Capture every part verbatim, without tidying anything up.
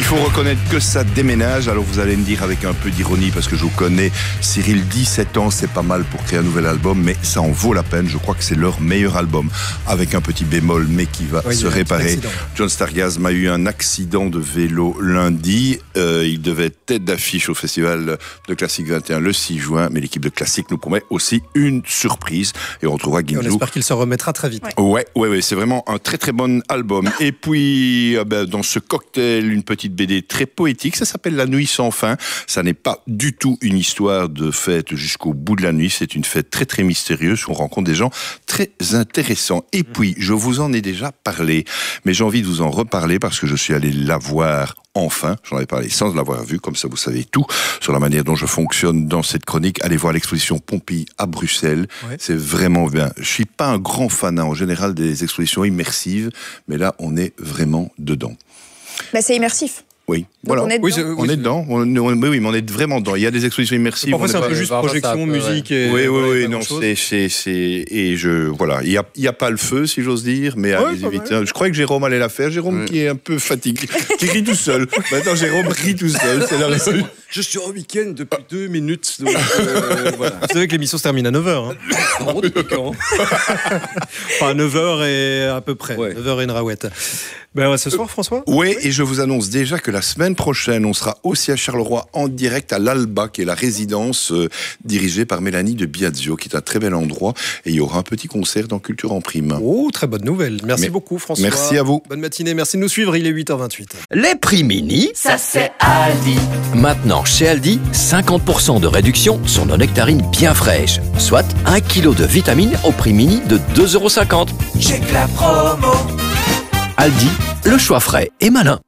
faut reconnaître que ça déménage. Alors vous allez me dire avec un peu d'ironie, parce que je vous connais, Cyril, dix-sept ans, c'est pas mal pour créer un nouvel album, mais ça en vaut la peine. Je crois que c'est leur meilleur album, avec un petit bémol, mais qui va oui, se réparer. John Stargazm a eu un accident de vélo lundi. Euh, il devait être tête d'affiche au festival de Classique vingt et un le six juin, mais l'équipe de Classique nous promet aussi une surprise. Et on retrouvera Guindou. On espère qu'il se remettra très vite. Ouais, ouais, ouais, ouais c'est vraiment un très très bon album. Et puis, euh, ben, dans ce cocktail, une petite B D très poétique, ça s'appelle La Nuit sans fin. Ça n'est pas du tout une histoire de fête jusqu'au bout de la nuit, c'est une fête très très mystérieuse où on rencontre des gens très intéressants. Et puis, je vous en ai déjà parlé, mais j'ai envie de vous en reparler parce que je suis allé la voir enfin, j'en avais parlé sans l'avoir vu, comme ça vous savez tout sur la manière dont je fonctionne dans cette chronique. Allez voir l'exposition Pompille à Bruxelles, ouais. C'est vraiment bien. Je suis pas un grand fan en général des expositions immersives, mais là on est vraiment dedans. Bah, c'est immersif. Oui, voilà. On est dedans. Oui, on est dedans. On, on, oui, mais on est vraiment dedans. Il y a des expositions immersives. Parfois, c'est un peu pas... juste projection, peu, musique. Ouais. Et... Oui, oui, oui. Non, c'est, c'est, c'est, et je, voilà. Il y a, il y a pas le feu, si j'ose dire, mais ouais, allez vite. Je crois que Jérôme allait la faire. Jérôme ouais. qui est un peu fatigué, qui rit tout seul. Maintenant, Jérôme rit tout seul. C'est la raison. Je suis en week-end depuis deux minutes. Donc, euh, voilà. Vous savez que l'émission se termine à neuf heures. Hein. Oh, depuis quand Enfin, neuf heures et à peu près. Ouais. neuf heures et une rouette. Ben, ce soir, François ? Oui, et je vous annonce déjà que la semaine prochaine, on sera aussi à Charleroi en direct à l'Alba, qui est la résidence euh, dirigée par Mélanie de Biazio, qui est un très bel endroit. Et il y aura un petit concert dans Culture en Prime. Oh, très bonne nouvelle. Merci Mais, beaucoup, François. Merci à vous. Bonne matinée. Merci de nous suivre. Il est huit heures vingt-huit. Les prix mini, ça c'est Aldi. Maintenant, chez Aldi, cinquante pour cent de réduction sur nos nectarines bien fraîches. Soit un kilo de vitamines au prix mini de deux euros cinquante. Check la promo. Aldi, le choix frais et malin.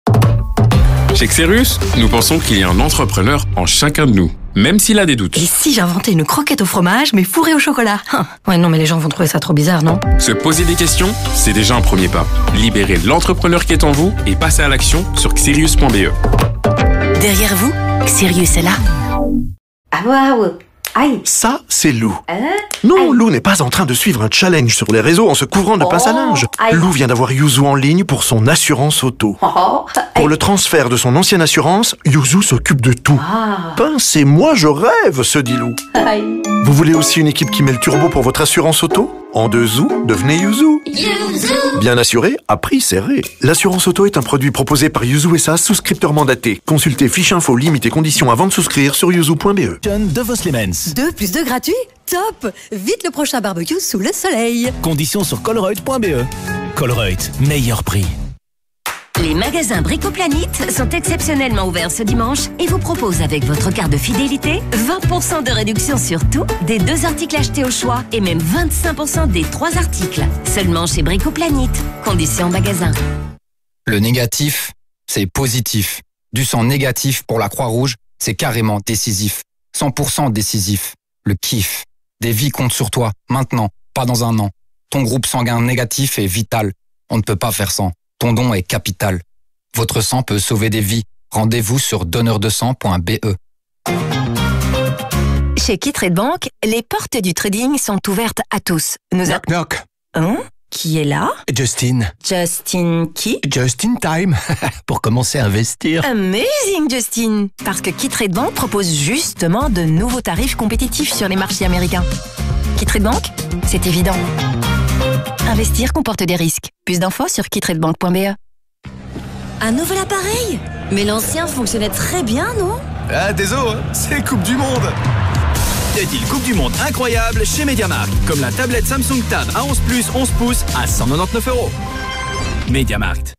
Chez Xérus, nous pensons qu'il y a un entrepreneur en chacun de nous, même s'il a des doutes. Et si j'inventais une croquette au fromage, mais fourrée au chocolat ? Ouais, non, mais les gens vont trouver ça trop bizarre, non ? Se poser des questions, c'est déjà un premier pas. Libérez l'entrepreneur qui est en vous et passez à l'action sur xérius point b e. Derrière vous, Xérius est là. Ah waouh! Aïe. Ça, c'est Lou. Hein? Non, Lou n'est pas en train de suivre un challenge sur les réseaux en se couvrant de oh, pince à linge. aïe. Lou vient d'avoir Yuzu en ligne pour son assurance auto. Oh, pour le transfert de son ancienne assurance, Yuzu s'occupe de tout. Ah. Pince et moi, je rêve, se dit Lou. Aïe. Vous voulez aussi une équipe qui met le turbo pour votre assurance auto ? En deux zou, devenez Yuzu. Yuzu. Bien assuré, à prix serré. L'assurance auto est un produit proposé par Yuzu S A, souscripteur mandaté. Consultez fiche info, limite et conditions avant de souscrire sur yuzu point b e. John de Voslemens. deux plus deux gratuit ? Top ! Vite le prochain barbecue sous le soleil. Conditions sur colruyt point b e. Colruyt, meilleur prix. Les magasins Bricoplanite sont exceptionnellement ouverts ce dimanche et vous proposent avec votre carte de fidélité vingt pour cent de réduction sur tout, des deux articles achetés au choix et même vingt-cinq pour cent des trois articles. Seulement chez Bricoplanite. Conditions en magasin. Le négatif, c'est positif. Du sang négatif pour la Croix-Rouge, c'est carrément décisif. cent pour cent décisif. Le kiff. Des vies comptent sur toi, maintenant, pas dans un an. Ton groupe sanguin négatif est vital. On ne peut pas faire sans. Ton don est capital. Votre sang peut sauver des vies. Rendez-vous sur donneur de sang point b e. Chez Kitrade Bank, les portes du trading sont ouvertes à tous. Nous knock, a... knock. Hein? Qui est là? Justin. Justin qui? Just in time. Pour commencer à investir. Amazing, Justin. Parce que Kitrade Bank propose justement de nouveaux tarifs compétitifs sur les marchés américains. Kitrade Bank, c'est évident. Investir comporte des risques. Plus d'infos sur kittradebank point b e. Un nouvel appareil ? Mais l'ancien fonctionnait très bien, non ? Ah, désolé, c'est Coupe du Monde. Y a-t-il Coupe du Monde incroyable chez MediaMarkt, comme la tablette Samsung Tab A onze plus onze pouces à cent quatre-vingt-dix-neuf euros. MediaMarkt.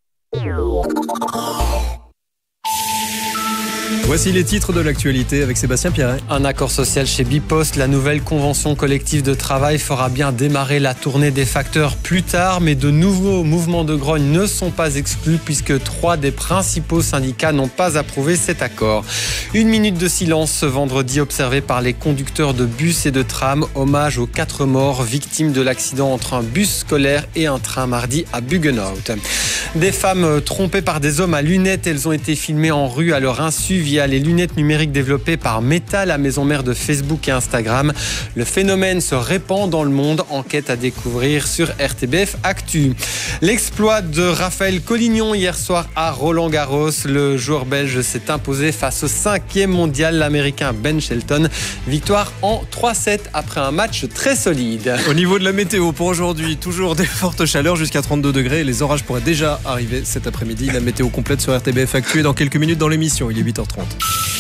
Voici les titres de l'actualité avec Sébastien Pierret. Un accord social chez Bipost. La nouvelle convention collective de travail fera bien démarrer la tournée des facteurs plus tard, mais de nouveaux mouvements de grogne ne sont pas exclus puisque trois des principaux syndicats n'ont pas approuvé cet accord. Une minute de silence ce vendredi observé par les conducteurs de bus et de tram. Hommage aux quatre morts victimes de l'accident entre un bus scolaire et un train mardi à Buggenhout. Des femmes trompées par des hommes à lunettes, elles ont été filmées en rue à leur insu via les lunettes numériques développées par Meta, la maison mère de Facebook et Instagram. Le phénomène se répand dans le monde, enquête à découvrir sur R T B F Actu. L'exploit de Raphaël Collignon hier soir à Roland-Garros. Le joueur belge s'est imposé face au cinquième mondial, l'américain Ben Shelton. Victoire en trois sept après un match très solide. Au niveau de la météo pour aujourd'hui, toujours des fortes chaleurs jusqu'à trente-deux degrés. Les orages pourraient déjà arriver cet après-midi. La météo complète sur R T B F Actu et dans quelques minutes dans l'émission. Il est huit heures trente.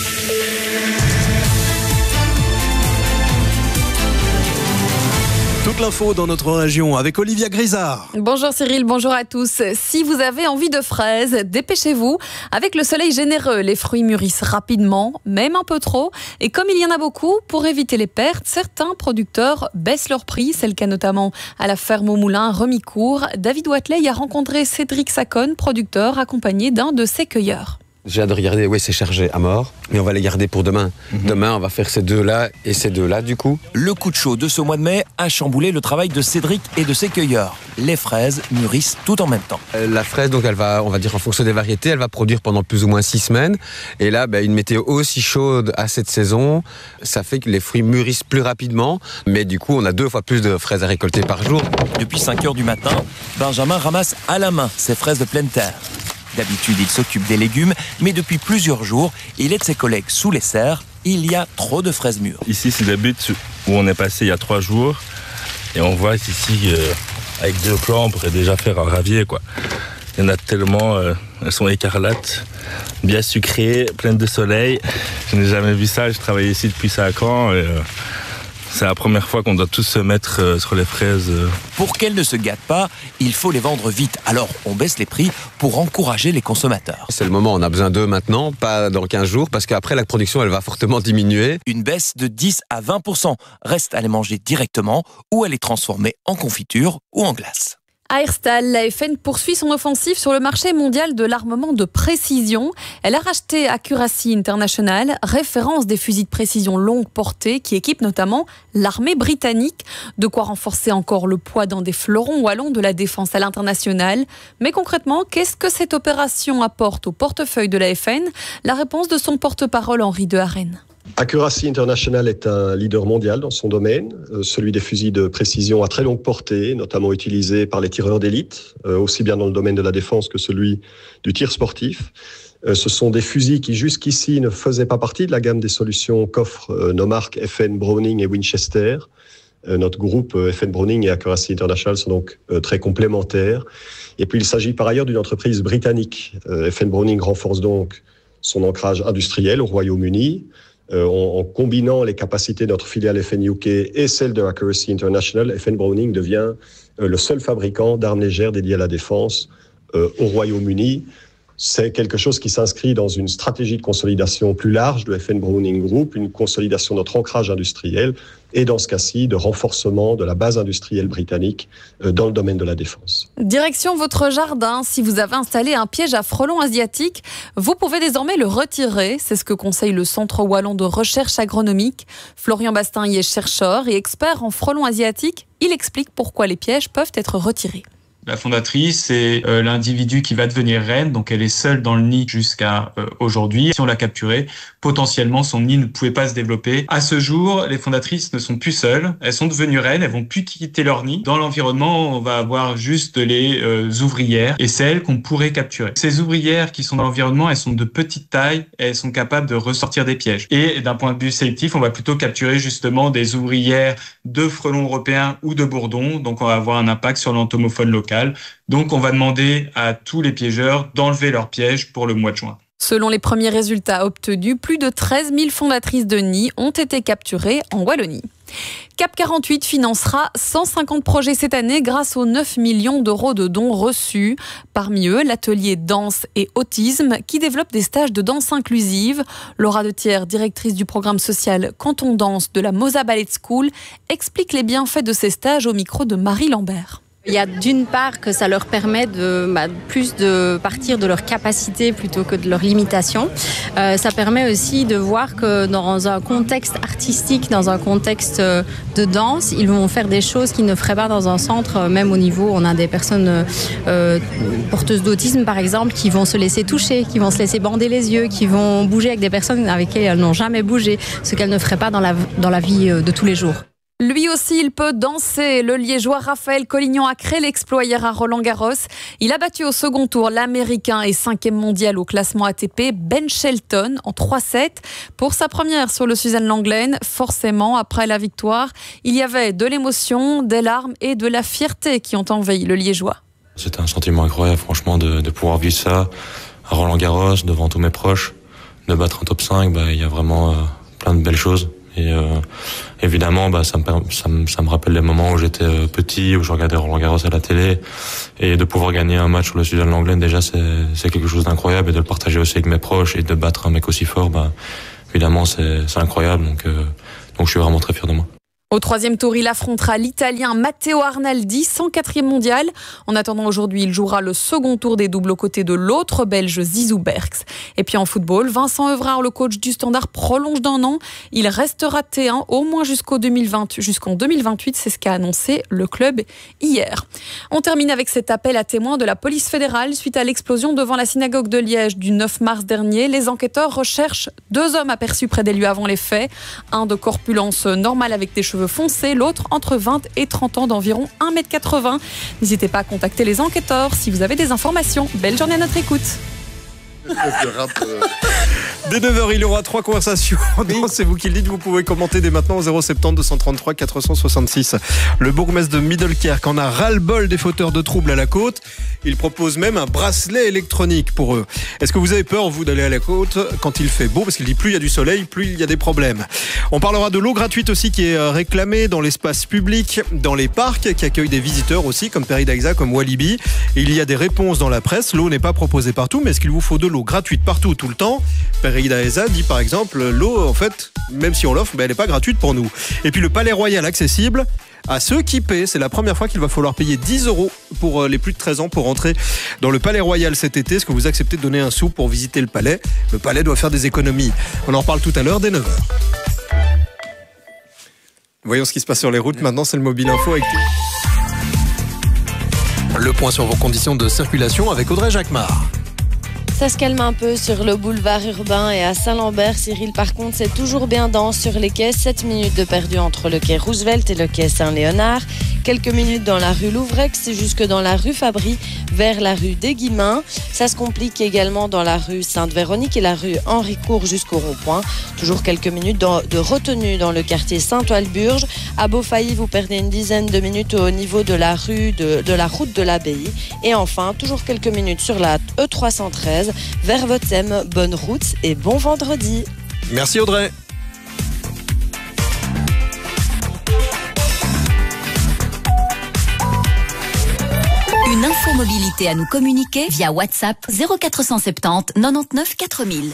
Toute l'info dans notre région avec Olivia Grisard. Bonjour Cyril, bonjour à tous. Si vous avez envie de fraises, dépêchez-vous. Avec le soleil généreux, les fruits mûrissent rapidement, même un peu trop. Et comme il y en a beaucoup, pour éviter les pertes, certains producteurs baissent leur prix. C'est le cas notamment à la ferme au moulin Remicourt. David Watley y a rencontré Cédric Sacone, producteur, accompagné d'un de ses cueilleurs. J'ai hâte de regarder, oui c'est chargé à mort, mais on va les garder pour demain. Mmh. Demain on va faire ces deux-là et ces deux-là du coup. Le coup de chaud de ce mois de mai a chamboulé le travail de Cédric et de ses cueilleurs. Les fraises mûrissent tout en même temps. Euh, la fraise, donc elle va, on va dire en fonction des variétés, elle va produire pendant plus ou moins six semaines. Et là, bah, une météo aussi chaude à cette saison, ça fait que les fruits mûrissent plus rapidement. Mais du coup, on a deux fois plus de fraises à récolter par jour. Depuis cinq heures du matin, Benjamin ramasse à la main ses fraises de pleine terre. D'habitude, il s'occupe des légumes, mais depuis plusieurs jours, il aide ses collègues sous les serres. Il y a trop de fraises mûres. Ici, c'est le but où on est passé il y a trois jours. Et on voit qu'ici, euh, avec deux plants, on pourrait déjà faire un ravier, quoi. Il y en a tellement, euh, elles sont écarlates, bien sucrées, pleines de soleil. Je n'ai jamais vu ça, je travaille ici depuis cinq ans. Et, euh, c'est la première fois qu'on doit tous se mettre euh, sur les fraises. Euh. Pour qu'elles ne se gâtent pas, il faut les vendre vite. Alors on baisse les prix pour encourager les consommateurs. C'est le moment, on a besoin d'eux maintenant, pas dans quinze jours, parce qu'après la production elle va fortement diminuer. Une baisse de dix à vingt pour cent. Reste à les manger directement ou à les transformer en confiture ou en glace. À Herstal, la F N poursuit son offensive sur le marché mondial de l'armement de précision. Elle a racheté Accuracy International, référence des fusils de précision longue portée qui équipent notamment l'armée britannique. De quoi renforcer encore le poids dans des fleurons wallons de la défense à l'international. Mais concrètement, qu'est-ce que cette opération apporte au portefeuille de la F N ? La réponse de son porte-parole Henri de Harenne. Accuracy International est un leader mondial dans son domaine, euh, celui des fusils de précision à très longue portée, notamment utilisés par les tireurs d'élite, euh, aussi bien dans le domaine de la défense que celui du tir sportif. Euh, ce sont des fusils qui jusqu'ici ne faisaient pas partie de la gamme des solutions qu'offrent euh, nos marques F N, Browning et Winchester. Euh, notre groupe euh, F N Browning et Accuracy International sont donc euh, très complémentaires. Et puis il s'agit par ailleurs d'une entreprise britannique. Euh, F N Browning renforce donc son ancrage industriel au Royaume-Uni. Euh, en, en combinant les capacités de notre filiale F N U K et celle de Accuracy International, F N Browning devient euh, le seul fabricant d'armes légères dédiées à la défense euh, au Royaume-Uni. C'est quelque chose qui s'inscrit dans une stratégie de consolidation plus large de F N Browning Group, une consolidation de notre ancrage industriel et dans ce cas-ci de renforcement de la base industrielle britannique euh, dans le domaine de la défense. Direction votre jardin, si vous avez installé un piège à frelons asiatiques, vous pouvez désormais le retirer. C'est ce que conseille le Centre wallon de recherche agronomique. Florian Bastin y est chercheur et expert en frelons asiatiques. Il explique pourquoi les pièges peuvent être retirés. La fondatrice, c'est euh, l'individu qui va devenir reine, donc elle est seule dans le nid jusqu'à euh, aujourd'hui. Si on l'a capturée, potentiellement son nid ne pouvait pas se développer. À ce jour, les fondatrices ne sont plus seules, elles sont devenues reines, elles vont plus quitter leur nid. Dans l'environnement, on va avoir juste les euh, ouvrières et c'est elles qu'on pourrait capturer. Ces ouvrières qui sont dans l'environnement, elles sont de petite taille, elles sont capables de ressortir des pièges. Et d'un point de vue sélectif, on va plutôt capturer justement des ouvrières de frelons européens ou de bourdons, donc on va avoir un impact sur l'entomofaune local. Donc on va demander à tous les piégeurs d'enlever leurs pièges pour le mois de juin. Selon les premiers résultats obtenus, plus de treize mille fondatrices de nids ont été capturées en Wallonie. Cap quarante-huit financera cent cinquante projets cette année grâce aux neuf millions d'euros de dons reçus. Parmi eux, l'atelier danse et autisme qui développe des stages de danse inclusive. Laura De Thiers, directrice du programme social Canton Danse de la Mosa Ballet School, explique les bienfaits de ces stages au micro de Marie Lambert. Il y a d'une part que ça leur permet de bah, plus de partir de leur capacité plutôt que de leur limitation. Euh, ça permet aussi de voir que dans un contexte artistique, dans un contexte de danse, ils vont faire des choses qu'ils ne feraient pas dans un centre, même au niveau, on a des personnes euh, porteuses d'autisme par exemple, qui vont se laisser toucher, qui vont se laisser bander les yeux, qui vont bouger avec des personnes avec qui elles n'ont jamais bougé, ce qu'elles ne feraient pas dans la, dans la vie de tous les jours. Lui aussi, il peut danser. Le Liégeois Raphaël Collignon a créé l'exploit hier à Roland-Garros. Il a battu au second tour l'Américain et cinquième mondial au classement A T P, Ben Shelton, en trois sept. Pour sa première sur le Suzanne Lenglen, forcément, après la victoire, il y avait de l'émotion, des larmes et de la fierté qui ont envahi le Liégeois. C'était un sentiment incroyable, franchement, de, de pouvoir vivre ça à Roland-Garros, devant tous mes proches, de battre un top cinq, bah, il y a vraiment euh, plein de belles choses. Et euh, évidemment, bah, ça, me, ça, me, ça me rappelle les moments où j'étais euh, petit, où je regardais Roland-Garros à la télé. Et de pouvoir gagner un match sur le Suzanne Lenglen, déjà, c'est, c'est quelque chose d'incroyable. Et de le partager aussi avec mes proches et de battre un mec aussi fort, bah, évidemment, c'est, c'est incroyable. Donc, euh, donc je suis vraiment très fier de moi. Au troisième tour, il affrontera l'Italien Matteo Arnaldi, cent quatrième mondial. En attendant, aujourd'hui, il jouera le second tour des doubles aux côtés de l'autre Belge Zizou Berks. Et puis en football, Vincent Evrard, le coach du Standard, prolonge d'un an. Il restera T un au moins jusqu'au deux mille vingt, jusqu'en deux mille vingt-huit. C'est ce qu'a annoncé le club hier. On termine avec cet appel à témoins de la police fédérale suite à l'explosion devant la synagogue de Liège du neuf mars dernier. Les enquêteurs recherchent deux hommes aperçus près des lieux avant les faits. Un de corpulence normale avec des cheveux foncé, l'autre entre vingt et trente ans d'environ un mètre quatre-vingts. N'hésitez pas à contacter les enquêteurs si vous avez des informations. Belle journée à notre écoute. Dès neuf heures, il y aura trois conversations. Non, c'est vous qui le dites, vous pouvez commenter dès maintenant au zéro sept zéro deux cent trente-trois quatre cent soixante-six. Le bourgmestre de Middelkerk en a ras-le-bol des fauteurs de troubles à la côte. Il propose même un bracelet électronique pour eux. Est-ce que vous avez peur, vous, d'aller à la côte quand il fait beau? Parce qu'il dit plus il y a du soleil, plus il y a des problèmes. On parlera de l'eau gratuite aussi qui est réclamée dans l'espace public, dans les parcs qui accueillent des visiteurs aussi, comme Peridaxa, comme Walibi. Il y a des réponses dans la presse. L'eau n'est pas proposée partout, mais est-ce qu'il vous faut de l'eau gratuite partout, tout le temps? Peridaxa dit par exemple, l'eau, en fait, même si on l'offre, ben, elle n'est pas gratuite pour nous. Et puis le Palais Royal accessible à ceux qui paient. C'est la première fois qu'il va falloir payer dix euros pour les plus de treize ans pour rentrer dans le Palais Royal cet été. Est-ce que vous acceptez de donner un sou pour visiter le palais? Le palais doit faire des économies. On en reparle tout à l'heure dès neuf heures. Voyons ce qui se passe sur les routes. Maintenant, c'est le Mobile Info avec le point sur vos conditions de circulation avec Audrey Jacquemart. Ça se calme un peu sur le boulevard urbain et à Saint-Lambert. Cyril, par contre, c'est toujours bien dense sur les quais. sept minutes de perdu entre le quai Roosevelt et le quai Saint-Léonard. Quelques minutes dans la rue Louvrex, jusque dans la rue Fabry, vers la rue des Guillemins. Ça se complique également dans la rue Sainte-Véronique et la rue Henri-Court jusqu'au rond-point. Toujours quelques minutes de retenue dans le quartier Saint-Walburge. À Beaufailly, vous perdez une dizaine de minutes au niveau de la rue de, de la route de l'Abbaye. Et enfin, toujours quelques minutes sur la E trois cent treize. Vers Votem, bonne route et bon vendredi. Merci Audrey. Une info mobilité à nous communiquer via WhatsApp zéro quatre cent soixante-dix quatre-vingt-dix-neuf quatre mille.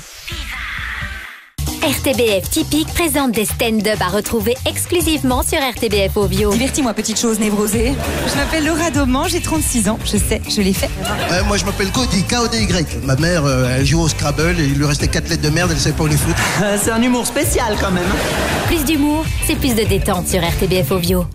R T B F Typique présente des stand-up à retrouver exclusivement sur R T B F Ovio. Divertis-moi, petite chose névrosée. Je m'appelle Laura Dauman, j'ai trente-six ans. Je sais, je l'ai fait. Euh, moi, je m'appelle Cody, K O D Y. Ma mère, euh, elle joue au Scrabble et il lui restait quatre lettres de merde, elle savait pas où les foutre. Euh, c'est un humour spécial quand même. Plus d'humour, c'est plus de détente sur R T B F Ovio.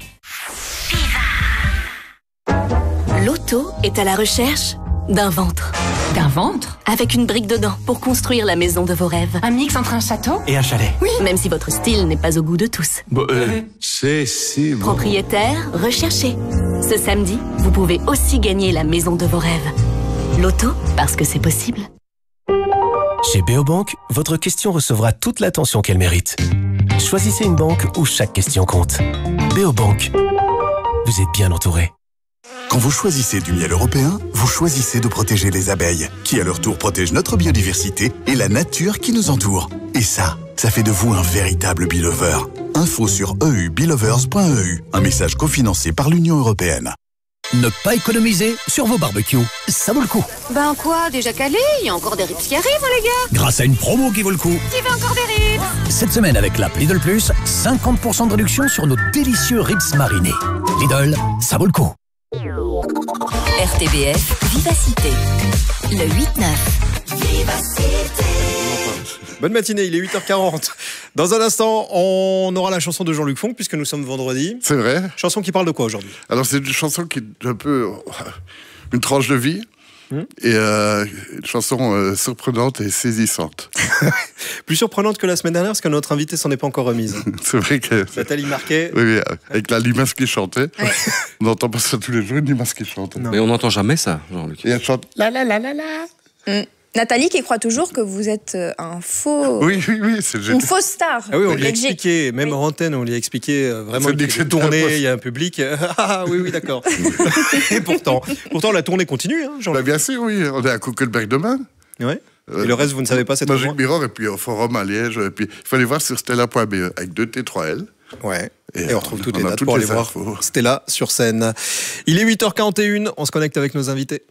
L'auto est à la recherche d'un ventre. D'un ventre? Avec une brique dedans pour construire la maison de vos rêves. Un mix entre un château et un chalet. Oui. Même si votre style n'est pas au goût de tous. Bon, euh, c'est si bon. Propriétaire recherché. Ce samedi, vous pouvez aussi gagner la maison de vos rêves. L'auto, parce que c'est possible. Chez Beobank, votre question recevra toute l'attention qu'elle mérite. Choisissez une banque où chaque question compte. Beobank. Vous êtes bien entouré. Quand vous choisissez du miel européen, vous choisissez de protéger les abeilles, qui à leur tour protègent notre biodiversité et la nature qui nous entoure. Et ça, ça fait de vous un véritable Beelover. Info sur e u beelovers point e u, un message cofinancé par l'Union européenne. Ne pas économiser sur vos barbecues, ça vaut le coup. Ben quoi, déjà calé? Il y a encore des ribs qui arrivent, hein, les gars. Grâce à une promo qui vaut le coup. Qui veut encore des ribs? Cette semaine avec l'app Lidl Plus, cinquante pour cent de réduction sur nos délicieux ribs marinés. Lidl, ça vaut le coup. R T B F, Vivacité. Le huit neuf. Bonne matinée, il est huit heures quarante. Dans un instant, on aura la chanson de Jean-Luc Fonck, puisque nous sommes vendredi. C'est vrai. Chanson qui parle de quoi aujourd'hui? Alors, c'est une chanson qui est un peu une tranche de vie. Hum. Et euh, une chanson euh, surprenante et saisissante. Plus surprenante que la semaine dernière, parce que notre invité s'en est pas encore remise. C'est vrai que... Nathalie Marquet. Oui, oui, avec la limace qui chantait. Ouais. On n'entend pas ça tous les jours, une limace qui chante. Non. Mais on n'entend jamais ça, Jean-Luc. Et elle chante la la la la la. Hum. Nathalie qui croit toujours que vous êtes un faux... Oui, oui, oui. C'est une fausse star. Ah oui, on lui a expliqué, même oui. en antenne, on lui a expliqué euh, vraiment qu'il y a tournée, il y a un public. Ah oui, oui, d'accord. Et pourtant, pourtant, la tournée continue, hein, Jean-Luc. Bah, bien sûr, oui. On est à Kuckelberg demain. Oui. Et le reste, vous ne savez pas, c'est Magic moi. Mirror, et puis au Forum à Liège. Et puis, il faut aller voir sur stella point b e avec deux T, trois L. Ouais. Et, et on retrouve toutes on les dates pour aller voir Stella sur scène. Il est huit heures quarante et une, on se connecte avec nos invités.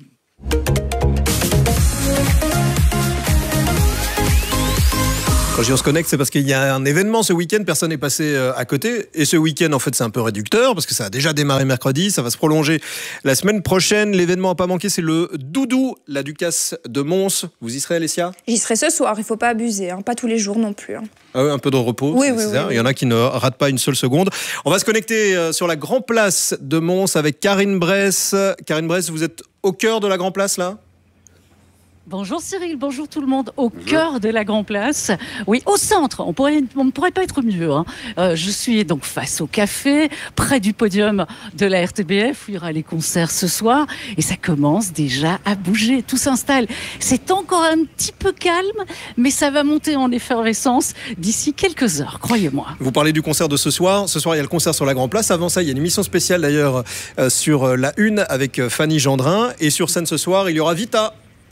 Quand je dis on se connecte, c'est parce qu'il y a un événement ce week-end, personne n'est passé à côté. Et ce week-end, en fait, c'est un peu réducteur parce que ça a déjà démarré mercredi, ça va se prolonger la semaine prochaine. L'événement à pas manquer, c'est le Doudou, la Ducasse de Mons. Vous y serez, Alessia? J'y serai ce soir, il ne faut pas abuser, hein. Pas tous les jours non plus. Hein. Ah oui, un peu de repos, oui, c'est oui, nécessaire. Oui, oui. Il y en a qui ne ratent pas une seule seconde. On va se connecter sur la Grand Place de Mons avec Karine Bress. Karine Bress, vous êtes au cœur de la Grand Place, là? Bonjour Cyril, bonjour tout le monde, au bonjour. Cœur de la Grand Place, oui, au centre, on pourrait, on ne pourrait pas être mieux. Hein. Euh, je suis donc face au café, près du podium de la R T B F, où il y aura les concerts ce soir, et ça commence déjà à bouger, tout s'installe. C'est encore un petit peu calme, mais ça va monter en effervescence d'ici quelques heures, croyez-moi. Vous parlez du concert de ce soir, ce soir il y a le concert sur la Grand Place, avant ça il y a une émission spéciale d'ailleurs euh, sur la Une avec Fanny Gendrin, et sur scène ce soir il y aura Vita.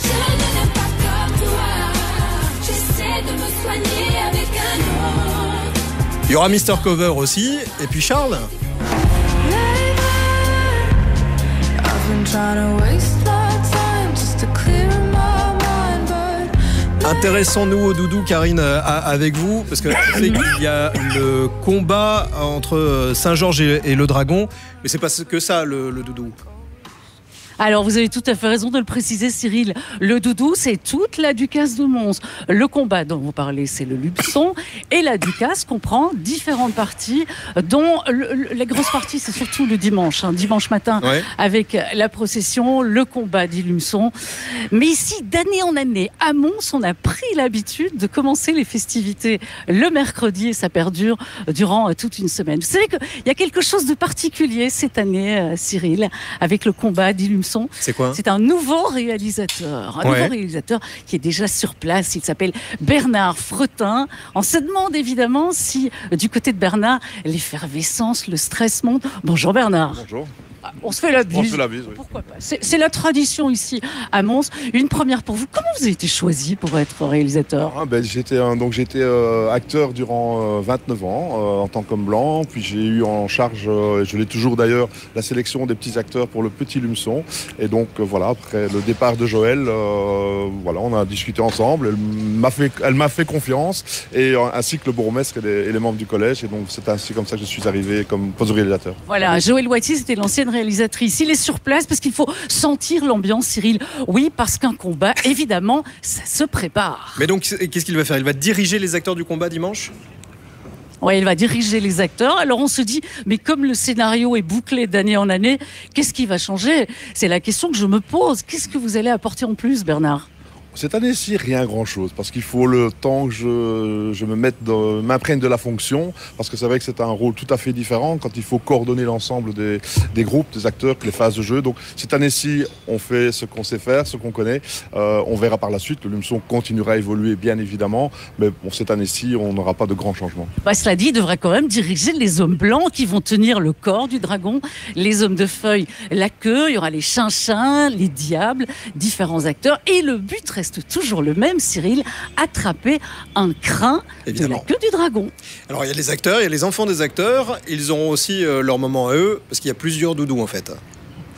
Il y aura Mister Cover aussi, et puis Charles. Intéressons-nous au Doudou, Karine, avec vous, parce que je sais qu'il y a le combat entre Saint-Georges et le Dragon, mais c'est pas que ça le, le Doudou. Alors, vous avez tout à fait raison de le préciser, Cyril. Le Doudou, c'est toute la Ducasse de Mons. Le combat dont vous parlez, c'est le Luxon. Et la Ducasse comprend différentes parties, dont le, le, la grosse partie, c'est surtout le dimanche, hein, dimanche matin, ouais. Avec la procession, le combat du Luxon. Mais ici, d'année en année, à Mons, on a pris l'habitude de commencer les festivités le mercredi et ça perdure durant toute une semaine. Vous savez qu'il y a quelque chose de particulier cette année, euh, Cyril, avec le combat du Luxon. C'est quoi? C'est un nouveau réalisateur, un ouais. nouveau réalisateur qui est déjà sur place. Il s'appelle Bernard Fretin. On se demande évidemment si, du côté de Bernard, l'effervescence, le stress monte. Bonjour Bernard. Bonjour. On se fait la bise. On se fait la bise, oui. Pourquoi pas? C'est, c'est la tradition ici à Mons. Une première pour vous. Comment vous avez été choisi pour être réalisateur? ah, ben, J'étais, euh, donc, j'étais euh, acteur durant euh, vingt-neuf ans euh, en tant qu'homme blanc. Puis j'ai eu en charge, euh, je l'ai toujours d'ailleurs, la sélection des petits acteurs pour le Petit Lumeçon. Et donc euh, voilà, après le départ de Joël, euh, voilà, on a discuté ensemble. Elle m'a fait, elle m'a fait confiance, et euh, ainsi que le bourgmestre et les, et les membres du collège. Et donc c'est ainsi comme ça que je suis arrivé comme poste de réalisateur. Voilà, Joël Whitey, c'était l'ancienne réalisatrice. Il est sur place parce qu'il faut sentir l'ambiance, Cyril. Oui, parce qu'un combat, évidemment, ça se prépare. Mais donc, qu'est-ce qu'il va faire? Il va diriger les acteurs du combat dimanche? Oui, il va diriger les acteurs. Alors on se dit, mais comme le scénario est bouclé d'année en année, qu'est-ce qui va changer? C'est la question que je me pose. Qu'est-ce que vous allez apporter en plus, Bernard? Cette année-ci, rien grand-chose, parce qu'il faut le temps que je, je me mette de, m'imprègne de la fonction, parce que c'est vrai que c'est un rôle tout à fait différent quand il faut coordonner l'ensemble des, des groupes, des acteurs, les phases de jeu. Donc cette année-ci, on fait ce qu'on sait faire, ce qu'on connaît. Euh, on verra par la suite. Le Lumeçon continuera à évoluer, bien évidemment, mais bon, cette année-ci, on n'aura pas de grands changements. Bah, cela dit, il devrait quand même diriger les hommes blancs qui vont tenir le corps du dragon, les hommes de feuilles, la queue, il y aura les chinchins, les diables, différents acteurs, et le but reste toujours le même, Cyril, attraper un crin Évidemment. de la queue du dragon. Alors il y a les acteurs, il y a les enfants des acteurs, ils auront aussi euh, leur moment à eux, parce qu'il y a plusieurs doudous en fait.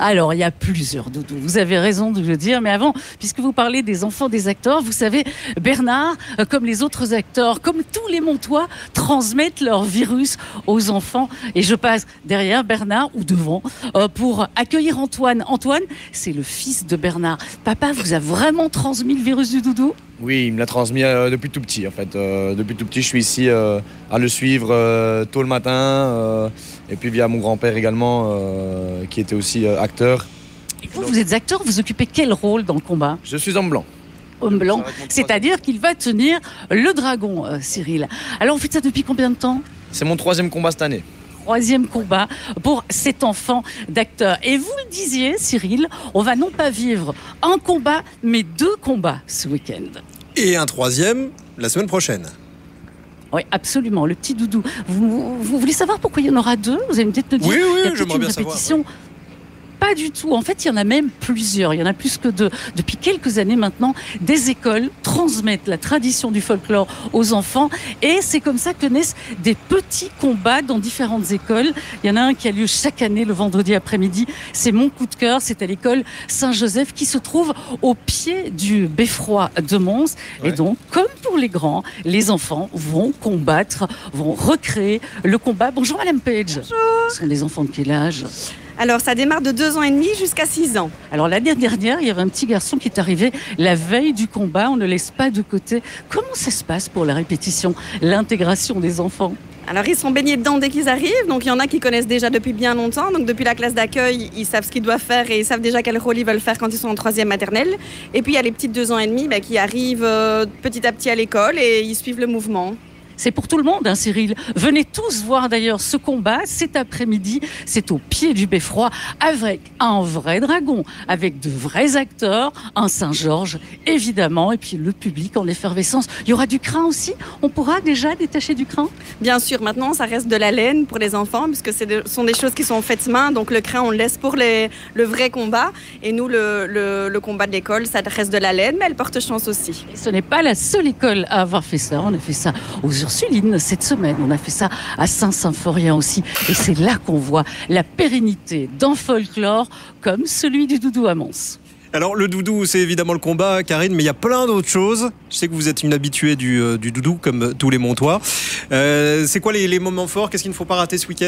Alors, il y a plusieurs doudous. Vous avez raison de le dire. Mais avant, puisque vous parlez des enfants des acteurs, vous savez, Bernard, euh, comme les autres acteurs, comme tous les Montois, transmettent leur virus aux enfants. Et je passe derrière Bernard ou devant euh, pour accueillir Antoine. Antoine, c'est le fils de Bernard. Papa vous a vraiment transmis le virus du doudou ? Oui, il me l'a transmis euh, depuis tout petit en fait. Euh, depuis tout petit, je suis ici euh, à le suivre euh, tôt le matin euh, et puis via mon grand-père également euh, qui était aussi euh, acteur. Et vous, vous êtes acteur, vous occupez quel rôle dans le combat ? Je suis homme blanc. Homme blanc, c'est-à-dire qu'il va tenir le dragon, euh, Cyril. Alors, vous faites ça depuis combien de temps ? C'est mon troisième combat cette année. Troisième combat pour cet enfant d'acteur. Et vous le disiez, Cyril, on va non pas vivre un combat, mais deux combats ce week-end. Et un troisième la semaine prochaine. Oui, absolument. Le petit doudou. Vous, vous voulez savoir pourquoi il y en aura deux ? Vous allez peut-être me dire. Oui, oui, il y a j'aimerais bien répétition. savoir. Pas du tout. En fait, il y en a même plusieurs. Il y en a plus que deux. Depuis quelques années maintenant, des écoles transmettent la tradition du folklore aux enfants. Et c'est comme ça que naissent des petits combats dans différentes écoles. Il y en a un qui a lieu chaque année le vendredi après-midi. C'est mon coup de cœur. C'est à l'école Saint-Joseph qui se trouve au pied du beffroi de Mons. Ouais. Et donc, comme pour les grands, les enfants vont combattre, vont recréer le combat. Bonjour Madame Page. Bonjour. Ce sont des enfants de quel âge ? Alors, ça démarre de deux ans et demi jusqu'à six ans. Alors, l'année dernière, il y avait un petit garçon qui est arrivé la veille du combat. On ne laisse pas de côté. Comment ça se passe pour la répétition, l'intégration des enfants ? Alors, ils sont baignés dedans dès qu'ils arrivent. Donc, il y en a qui connaissent déjà depuis bien longtemps. Donc, depuis la classe d'accueil, ils savent ce qu'ils doivent faire et ils savent déjà quel rôle ils veulent faire quand ils sont en troisième maternelle. Et puis, il y a les petites deux ans et demi bah, qui arrivent euh, petit à petit à l'école et ils suivent le mouvement. C'est pour tout le monde, hein, Cyril. Venez tous voir d'ailleurs ce combat cet après-midi. C'est au pied du beffroi avec un vrai dragon, avec de vrais acteurs, un Saint-Georges, évidemment, et puis le public en effervescence. Il y aura du crin aussi. On pourra déjà détacher du crin ? Bien sûr, maintenant, ça reste de la laine pour les enfants, puisque ce sont des choses qui sont faites main. Donc le crin, on le laisse pour les, le vrai combat. Et nous, le, le, le combat de l'école, ça reste de la laine, mais elle porte chance aussi. Et ce n'est pas la seule école à avoir fait ça. On a fait ça aux Ursulines cette semaine. On a fait ça à Saint-Symphorien aussi. Et c'est là qu'on voit la pérennité d'un folklore comme celui du doudou à Mons. Alors le doudou, c'est évidemment le combat, Karine, mais il y a plein d'autres choses. Je sais que vous êtes une habituée du, euh, du doudou, comme tous les Montois. Euh, c'est quoi les, les moments forts ? Qu'est-ce qu'il ne faut pas rater ce week-end ?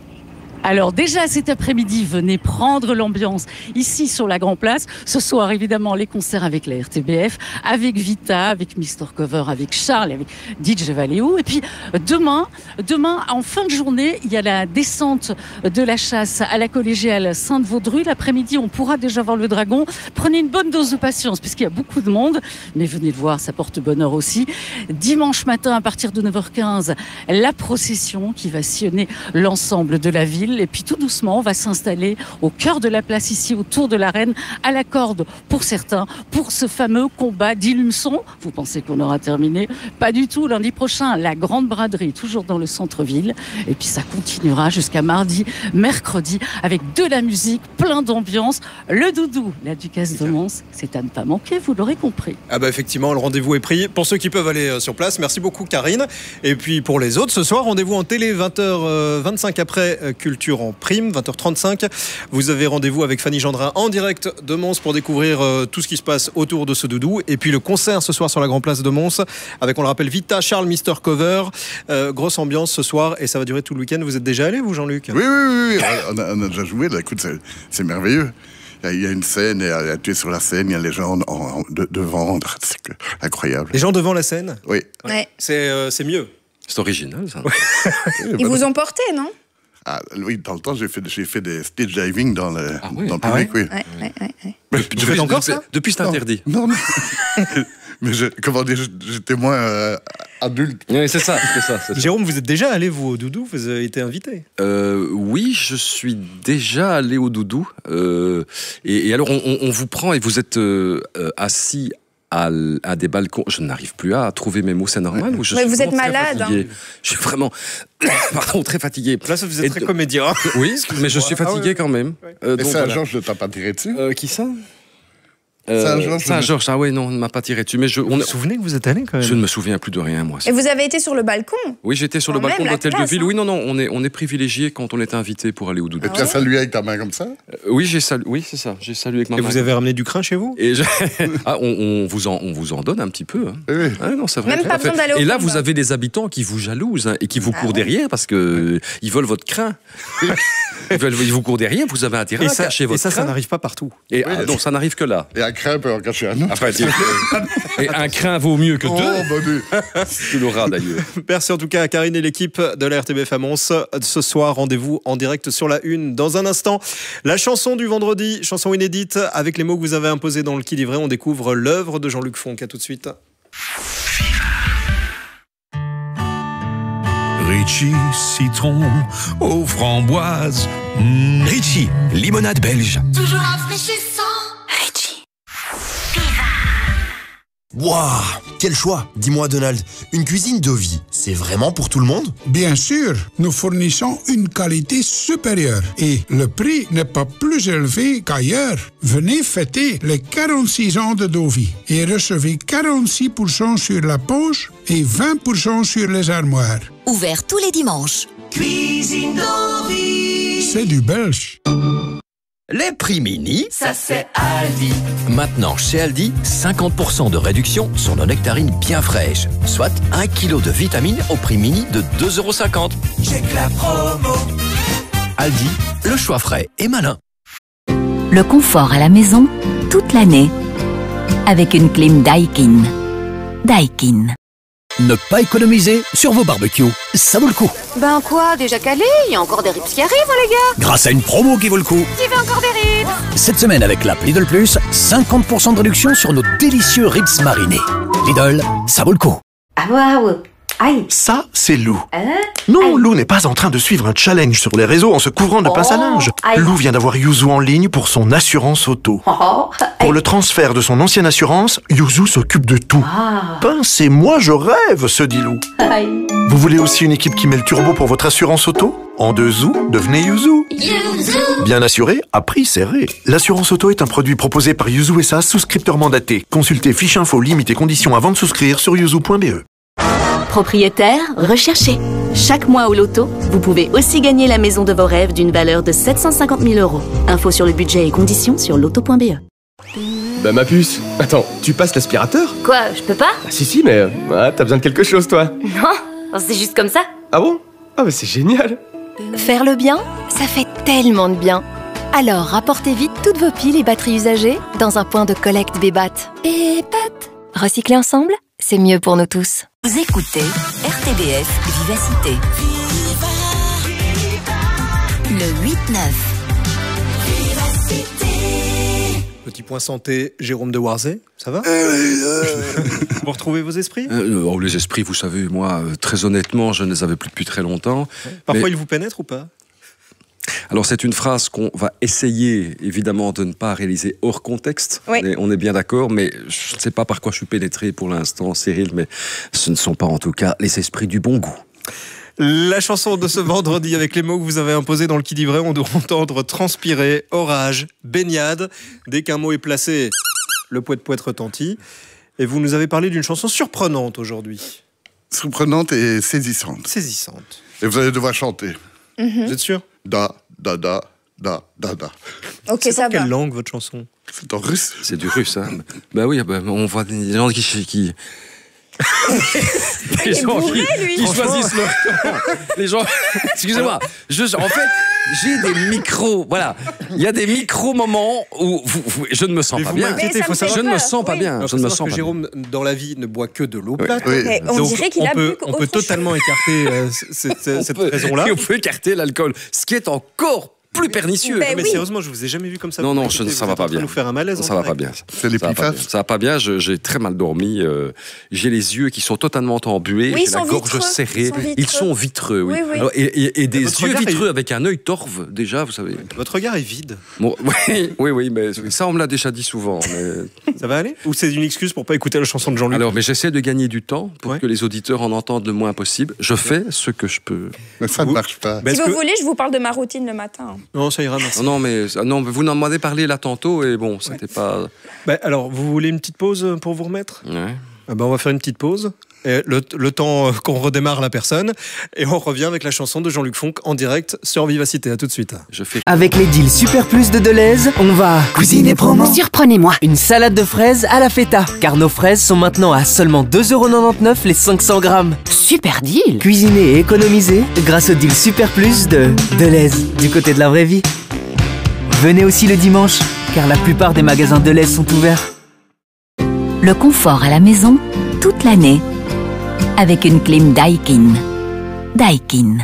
Alors déjà cet après-midi, venez prendre l'ambiance ici sur la Grand Place. Ce soir, évidemment, les concerts avec la R T B F, avec Vita, avec mister Cover, avec Charles, avec D J Valéo. Et puis demain, demain, en fin de journée, il y a la descente de la chasse à la collégiale Sainte-Vaudrue. L'après-midi, on pourra déjà voir le dragon. Prenez une bonne dose de patience, puisqu'il y a beaucoup de monde. Mais venez le voir, ça porte bonheur aussi. Dimanche matin, à partir de neuf heures quinze, la procession qui va sillonner l'ensemble de la ville. Et puis tout doucement, on va s'installer au cœur de la place ici, autour de l'arène, à la corde pour certains, pour ce fameux combat d'Ilumson. Vous pensez qu'on aura terminé ? Pas du tout. Lundi prochain, la grande braderie, toujours dans le centre-ville. Et puis ça continuera jusqu'à mardi, mercredi, avec de la musique, plein d'ambiance. Le doudou, la Ducasse de Mons, c'est à ne pas manquer, vous l'aurez compris. Ah bah effectivement, le rendez-vous est pris. Pour ceux qui peuvent aller sur place, merci beaucoup Karine. Et puis pour les autres, ce soir, rendez-vous en télé, vingt heures vingt-cinq après Culture en prime, vingt heures trente-cinq. Vous avez rendez-vous avec Fanny Gendrin en direct de Mons pour découvrir euh, tout ce qui se passe autour de ce doudou. Et puis le concert ce soir sur la Grand Place de Mons avec, on le rappelle, Vita, Charles, mister Cover. Euh, grosse ambiance ce soir et ça va durer tout le week-end. Vous êtes déjà allé, vous, Jean-Luc ? Oui, oui, oui. oui. On, a, on a déjà joué. Là, écoute, c'est, c'est merveilleux. Il y a une scène, et tu es sur la scène, il y a les gens en, en, de, devant. C'est incroyable. Les gens devant la scène ? Oui. Ouais. C'est, euh, c'est mieux. C'est original, ça. Ils vous ont porté, non ? Ah, oui, dans le temps, j'ai fait, j'ai fait des stage diving dans le, ah oui. dans le public, ah ouais oui. Ouais, ouais, ouais, ouais. Mais, tu fais encore ça ? Depuis, c'est interdit. Non, non. Mais je, comment dire, j'étais moins euh, adulte. Oui, c'est ça, c'est ça, c'est ça. Jérôme, vous êtes déjà allé, vous, au doudou ? Vous avez été invité ? euh, Oui, je suis déjà allé au doudou. Euh, et, et alors, on, on, on vous prend et vous êtes euh, assis à, à des balcons. Je n'arrive plus à trouver mes mots, c'est normal ou je Mais suis vous êtes malade. Hein. Je suis vraiment pardon, très fatigué. Là, ça vous êtes et très de... comédien. Oui, mais je suis fatigué ah, ouais. quand même. Euh, mais donc, ça, voilà. Jean, je ne t'ai pas tiré dessus. Euh, qui ça ? Euh, Saint-Georges. Saint-Georges, ah ouais, non, on ne m'a pas tiré dessus. Mais je, on, Vous vous souvenez que vous êtes allé quand même? Je ne me souviens plus de rien, moi. Et vous avez été sur le balcon? Oui, j'étais sur le Quand balcon même, de l'hôtel la de classe, ville. hein. Oui, non, non, on est, on est privilégié quand on est invité pour aller au doudou. Et tu as salué avec ta main comme ça? Euh, Oui, j'ai salué. Oui, c'est ça. J'ai salué avec ma Et main. vous avez ramené du crin chez vous? Et je- ah, on, on vous en, on vous en donne un petit peu. Hein. Oui. Ah, non, c'est vrai. Même tout pas à fait. besoin d'aller au Et là, combat. vous avez des habitants qui vous jalousent hein, et qui vous Ah courent ouais. derrière parce que euh, ils veulent votre crin. ils, veulent, ils vous courent derrière. Vous avez intérêt Et à ça, cacher et votre ça, ça crin. n'arrive pas partout. Et ah, non, ça n'arrive que là. Et un crin peut en cacher un autre. Enfin, et un crin vaut mieux que Oh, deux. bonne Tu l'auras d'ailleurs. Merci en tout cas à Karine et l'équipe de la R T B F à Mons. Ce soir, rendez-vous en direct sur la une. Dans un instant, la chanson du vendredi, chanson inédite, avec les mots que vous avez imposés dans le qui livret. On découvre l'œuvre de Jean-Luc Fonck. À tout de suite. Ritchie, citron aux framboises. Mmh. Ritchie, limonade belge. Toujours rafraîchissant. Waouh, quel choix! Dis-moi Donald, une cuisine de vie, c'est vraiment pour tout le monde? Bien sûr, nous fournissons une qualité supérieure et le prix n'est pas plus élevé qu'ailleurs. Venez fêter les quarante-six ans de Dovi et recevez quarante-six pour cent sur la poche et vingt pour cent sur les armoires. Ouvert tous les dimanches. Cuisine Dovi, c'est du belge. Les prix mini, Ça c'est Aldi. maintenant chez Aldi, cinquante pour cent de réduction sur nos nectarines bien fraîches, soit un kilo de vitamines au prix mini de deux euros cinquante. Check la promo. Aldi, le choix frais et malin. Le confort à la maison toute l'année avec une clim Daikin. Daikin. Ne pas économiser sur vos barbecues, ça vaut le coup. Ben quoi, déjà calé? Il y a encore des rips qui arrivent, hein, les gars. Grâce à une promo qui vaut le coup. Qui veut encore des rips? Cette semaine avec l'app Lidl Plus, cinquante pour cent de réduction sur nos délicieux ribs marinés. Lidl, ça vaut le coup. Ah waouh. Aïe. Ça, c'est Lou. Hein? Non, Lou n'est pas en train de suivre un challenge sur les réseaux en se couvrant de pince à linge. aïe. Lou vient d'avoir Yuzu en ligne pour son assurance auto. Oh, Pour le transfert de son ancienne assurance, Yuzu s'occupe de tout. Ah. Pince et moi, je rêve, se dit Lou. Aïe. Vous voulez aussi une équipe qui met le turbo pour votre assurance auto? En deux zou, devenez Yuzu. Bien assuré, à prix serré. L'assurance auto est un produit proposé par Yuzu S A, souscripteur mandaté. Consultez fiche info, limite et conditions avant de souscrire sur yuzu point b e. Propriétaire, recherché. Chaque mois au loto, vous pouvez aussi gagner la maison de vos rêves d'une valeur de sept cent cinquante mille euros. Info sur le budget et conditions sur loto point b e. Bah ma puce, attends, tu passes l'aspirateur? Quoi, je peux pas? Ah si si mais euh, ah, t'as besoin de quelque chose toi. Non, c'est juste comme ça. Ah bon? Ah bah c'est génial. Faire le bien, ça fait tellement de bien. Alors rapportez vite toutes vos piles et batteries usagées dans un point de collecte Bébat. Bébat. Recycler ensemble, c'est mieux pour nous tous. Vous écoutez R T B F Vivacité. Le huit neuf. Petit point santé, Jérôme de Warzé, ça va? Vous retrouvez vos esprits? Euh, oh, les esprits, vous savez, moi, euh, très honnêtement, je ne les avais plus depuis très longtemps. Parfois, Mais- ils vous pénètrent ou pas? Alors c'est une phrase qu'on va essayer évidemment de ne pas réaliser hors contexte. Oui. On est- on est bien d'accord, mais je ne sais pas par quoi je suis pénétré pour l'instant, Cyril, mais ce ne sont pas en tout cas les esprits du bon goût. La chanson de ce vendredi, avec les mots que vous avez imposés dans le qui dit vrai, on doit entendre transpirer, orage, baignade. Dès qu'un mot est placé, le poète-poète retentit. Et vous nous avez parlé d'une chanson surprenante aujourd'hui. Surprenante et saisissante. Saisissante. Et vous allez devoir chanter. Mhm. Vous êtes sûr? Da, da, da, da, da, da. Ok, C'est ça dans quelle va. langue, votre chanson? C'est en russe. C'est du russe, hein. Bah oui, bah, on voit des gens qui... qui... Il est bourré, lui. qui choisissent leur camp. Les gens, excusez-moi, je, en fait, j'ai des micros, voilà, il y a des micro-moments où vous- vous- je ne me sens Mais pas vous bien. m'inquiétez, il faut savoir. Je ne me sens pas oui. bien, Alors, je faut ne me savoir sens que pas Jérôme, dans la vie, ne boit que de l'eau Oui. plate. Oui. Mais on Donc, dirait qu'il on a peut, bu on peut autre chose. totalement écarter euh, cette, cette- cette bien. raison-là. Et on peut écarter l'alcool, ce qui est encore plus pernicieux. Ben Mais oui. sérieusement, je vous ai jamais vu comme ça. Non, Vous non, m'inquiétez, je- ça vous va êtes pas en train de bien. nous faire un malaise. Ça en va pas direct. bien. C'est les Ça va pas pifaf. bien. Ça va pas bien. je- J'ai très mal dormi. euh, j'ai les yeux qui sont totalement embués. Oui, j'ai ils la sont gorge vitreux. serrés. Ils sont vitreux. Ils sont vitreux, oui. Oui, oui. Alors, et, et- et des votre yeux regard est- vitreux avec un œil torve, déjà, vous savez. Votre regard est vide. Bon, oui, oui, oui, mais ça, on me l'a déjà dit souvent. Mais... Ça va aller? Ou c'est une excuse pour pas écouter la chanson de Jean-Luc? Alors, mais j'essaie de gagner du temps pour Ouais. que les auditeurs en entendent le moins possible. Je fais ce que je peux. Mais ça ne Vous- marche pas. Bah, Si est-ce vous que- voulez, je vous parle de ma routine le matin. Non, ça ira, merci. Non, mais, non, mais vous n'en m'avez parlé là tantôt et bon, c'était ouais. pas... Bah, alors, vous voulez une petite pause pour vous remettre ? Ouais. Ah bah, on va faire une petite pause. Et le, le temps qu'on redémarre la personne et on revient avec la chanson de Jean-Luc Fonck en direct sur Vivacité. À tout de suite. Je fais... Avec les deals Super Plus de Deleuze, on va cuisiner promo. Surprenez-moi. Une salade de fraises à la feta, car nos fraises sont maintenant à seulement deux euros quatre-vingt-dix-neuf les cinq cents grammes. Super deal. Cuisiner et économiser grâce au deal Super Plus de Deleuze, du côté de la vraie vie. Venez aussi le dimanche, car la plupart des magasins Deleuze sont ouverts. Le confort à la maison toute l'année. Avec une clim Daikin. Daikin.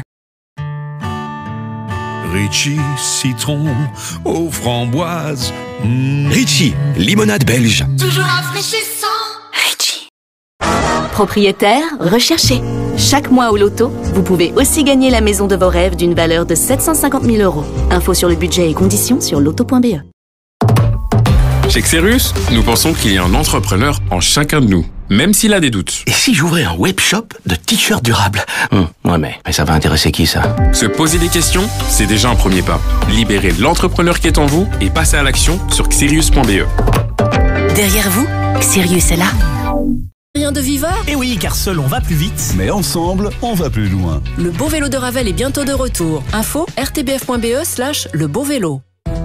Ritchie, citron aux framboises. Mmh. Ritchie, limonade belge. Toujours rafraîchissant. Ritchie. Propriétaire recherché. Chaque mois au loto, vous pouvez aussi gagner la maison de vos rêves d'une valeur de sept cent cinquante mille euros. Info sur le budget et conditions sur loto point b e. Chez Xerus, nous pensons qu'il y a un entrepreneur en chacun de nous, même s'il a des doutes. Et si j'ouvrais un webshop de t-shirts durables hum, Ouais, mais, mais ça va intéresser qui, ça? Se poser des questions, c'est déjà un premier pas. Libérez l'entrepreneur qui est en vous et passez à l'action sur xerius point b e. Derrière vous, Xerius est là. Rien de viveur ? Eh oui, car seul on va plus vite. Mais ensemble, on va plus loin. Le beau vélo de Ravel est bientôt de retour. Info r t b f point b e slash le beau vélo.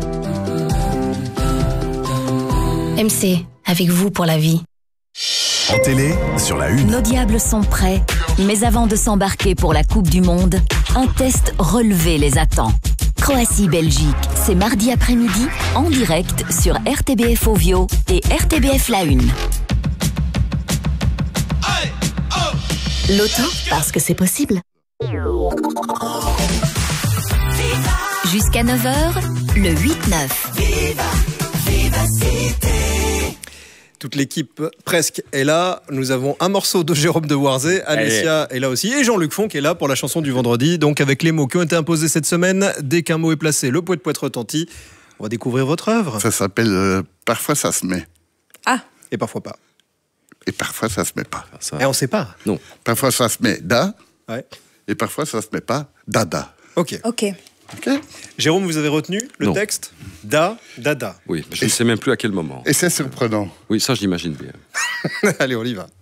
M C, avec vous pour la vie. En télé, sur la une. Nos diables sont prêts, mais avant de s'embarquer pour la Coupe du Monde, un test relevé les attend. Croatie-Belgique, c'est mardi après-midi, en direct sur R T B F Ovio et R T B F La Une. Loto, parce que c'est possible. Jusqu'à neuf heures, le huit neuf. Toute l'équipe presque est là. Nous avons un morceau de Jérôme de Warzé. Alessia est là aussi. Et Jean-Luc Fonck est là pour la chanson du vendredi. Donc avec les mots qui ont été imposés cette semaine, dès qu'un mot est placé, le poète poète retentit. On va découvrir votre œuvre. Ça s'appelle euh, Parfois ça se met. Ah. Et parfois pas. Et parfois ça se met pas. Ça... Et on sait pas. Non. Parfois ça se met da. Ouais. Et parfois ça se met pas dada. Ok. Ok. Okay. Jérôme, vous avez retenu le non. texte Da, dada. Oui, je ne sais même plus à quel moment. Et c'est surprenant. Oui, ça je l'imagine bien. Allez, on y va.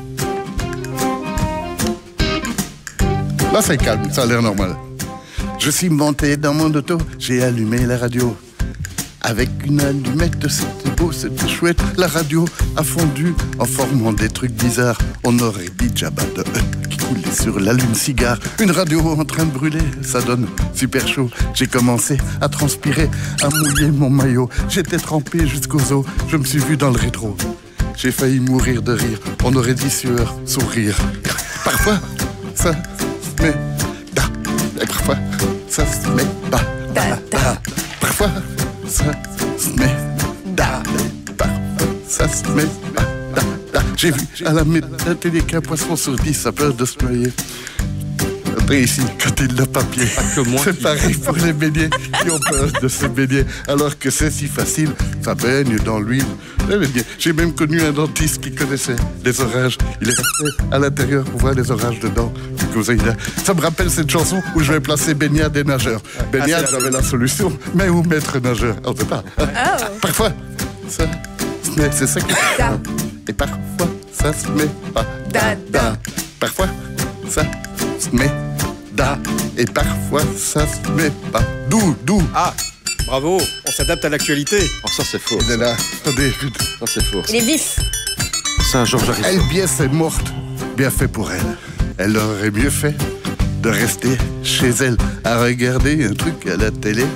Là c'est calme, ça a l'air normal. Je suis monté dans mon auto, j'ai allumé la radio. Avec une allumette, c'était beau, c'était chouette. La radio a fondu en formant des trucs bizarres. On aurait dit Jabba de E qui coulait sur l'allume-cigare. Une radio en train de brûler, ça donne super chaud. J'ai commencé à transpirer, à mouiller mon maillot. J'étais trempé jusqu'aux os, je me suis vu dans le rétro. J'ai failli mourir de rire, on aurait dit sueur, sourire. Parfois, ça se met da. Et parfois, ça se met pas da, da. Parfois, ça se met da, parfois ça se met da, da, da. J'ai vu à la, la télé qu'un poisson sur dix a peur de se noyer. Après ici, quand il n'a pas pied, c'est pareil pour les beignets qui ont peur de se baigner, alors que c'est si facile, ça baigne dans l'huile. J'ai même connu un dentiste qui connaissait les orages. Il est resté à l'intérieur pour voir les orages dedans. Ça me rappelle cette chanson où je vais placer baignade et nageur. Baignade, j'avais la solution, mais où mettre nageur? On ne sait pas. Oh. Parfois, ça se met, c'est ça qui da. Et parfois, ça se met pas. Da, da. Parfois, ça se met da. Et parfois, ça se met pas. D'où, d'où. Ah, bravo, on s'adapte à l'actualité. Oh, ça c'est faux. Il est là. Attendez. Ça c'est faux. Il est vif. C'est un Georges Harrison. Elle, bien, c'est morte. Bien fait pour elle. Elle aurait mieux fait de rester chez elle à regarder un truc à la télé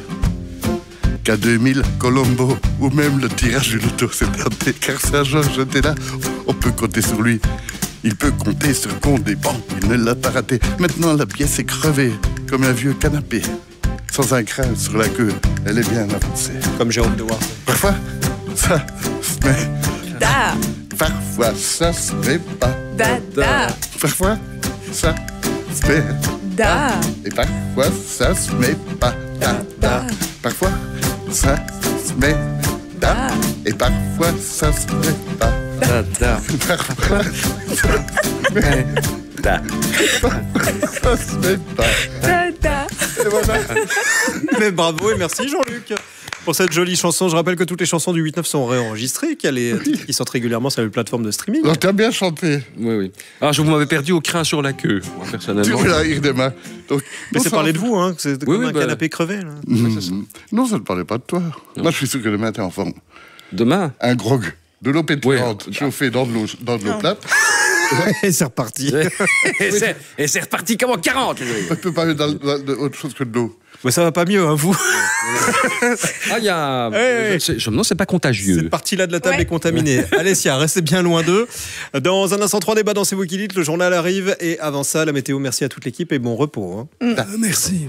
qu'à deux mille Colombo ou même le tirage du loto. C'était un thé, car Saint-Georges était là. On peut compter sur lui. Il peut compter sur le compte des banques. Il ne l'a pas raté. Maintenant, la pièce est crevée comme un vieux canapé. Sans un crin sur la queue. Elle est bien avancée. Comme Jérôme de Warzé. Parfois, ça se met da. Parfois, ça se met pas da, da. Parfois, ça se met da. Et parfois, ça se met pas da, da. Parfois, ça se met da. Et parfois, ça se met pas da, da. Parfois, ça se met da. Ça se met pas da, da. Et voilà. Mais bravo et merci Jean-Luc pour cette jolie chanson. Je rappelle que toutes les chansons du huit neuf sont réenregistrées, qu'il y a les titres qui sortent régulièrement sur les plateformes de streaming. Donc t'as bien chanté. Oui, oui. Alors, je vous m'avais perdu au crin sur la queue, moi, personnellement. Tu veux la rire des mains. Donc, Mais c'est parler de vous, hein, que c'est Oui, comme oui, un bah... canapé crevé. Là. Mmh. Ça. Non, ça ne parlait pas de toi. Non. Moi, je suis sûr que demain, t'es en forme. Demain Un grog, de l'eau pétillante, oui. chauffée dans de l'eau, dans de l'eau plate. Et c'est reparti. et, c'est, et c'est reparti comme en quarante. On ne peut pas mettre dans, dans, dans autre chose que de l'eau. Mais ça va pas mieux, hein, vous. Ah, il y a. Hey, je, je me demande, c'est pas contagieux. Cette partie-là de la table ouais. est contaminée. Alessia, restez bien loin d'eux. Dans un instant, trois débats dans C'est vous qui dites. Le journal arrive. Et avant ça, la météo. Merci à toute l'équipe et bon repos. Hein. Mm. Ah, merci.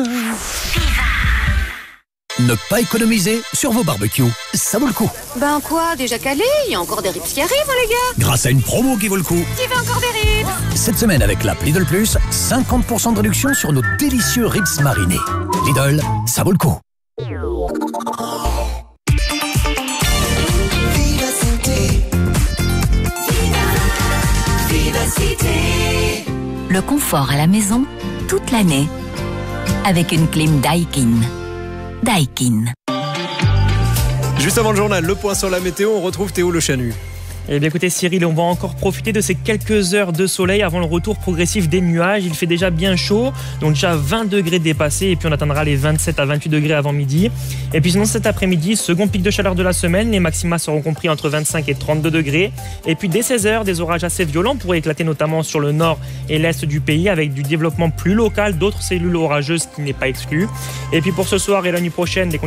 Ne pas économiser sur vos barbecues. Ça vaut le coup. Ben quoi, déjà calé? Il y a encore des ribs qui arrivent, hein, les gars. Grâce à une promo qui vaut le coup. Qui veut encore des ribs? Cette semaine, avec l'app Lidl Plus, cinquante pour cent de réduction sur nos délicieux ribs marinés. Lidl, ça vaut le coup. Le confort à la maison, toute l'année. Avec une clim Daikin. Daikin. Juste avant le journal, le point sur la météo, on retrouve Théo Le Chanu. Eh bien écoutez Cyril, on va encore profiter de ces quelques heures de soleil avant le retour progressif des nuages. Il fait déjà bien chaud, donc déjà vingt degrés dépassés et puis on atteindra les vingt-sept à vingt-huit degrés avant midi. Et puis sinon cet après-midi, second pic de chaleur de la semaine, les maxima seront compris entre vingt-cinq et trente-deux degrés. Et puis dès seize heures, des orages assez violents pourraient éclater notamment sur le nord et l'est du pays avec du développement plus local d'autres cellules orageuses qui n'est pas exclu. Et puis pour ce soir et la nuit prochaine, des